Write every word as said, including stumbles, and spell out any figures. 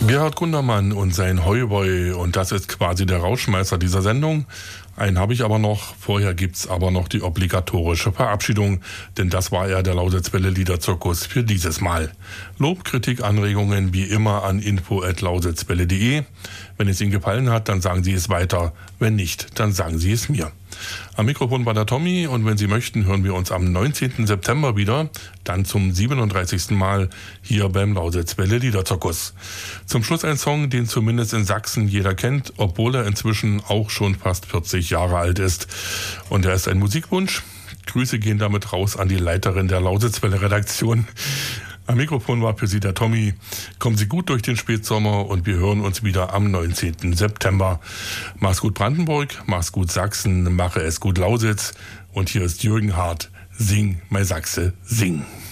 Gerhard Gundermann und sein Heuboy, und das ist quasi der Rauschmeißer dieser Sendung. Einen habe ich aber noch. Vorher gibt's aber noch die obligatorische Verabschiedung, denn das war ja der Lausitzwelle Liederzirkus für dieses Mal. Lob, Kritik, Anregungen wie immer an info at lausitzwelle punkt de. Wenn es Ihnen gefallen hat, dann sagen Sie es weiter. Wenn nicht, dann sagen Sie es mir. Am Mikrofon war der Tommy, und wenn Sie möchten, hören wir uns am neunzehnten September wieder, dann zum siebenunddreißigsten Mal hier beim Lausitzwelle Liederzirkus. Zum Schluss ein Song, den zumindest in Sachsen jeder kennt, obwohl er inzwischen auch schon fast vierzig Jahre alt ist. Und er ist ein Musikwunsch. Grüße gehen damit raus an die Leiterin der Lausitzwelle Redaktion. Am Mikrofon war für Sie der Tommy. Kommen Sie gut durch den Spätsommer, und wir hören uns wieder am neunzehnten September. Mach's gut Brandenburg, mach's gut Sachsen, mache es gut Lausitz. Und hier ist Jürgen Hart. Sing, mein Sachse, sing.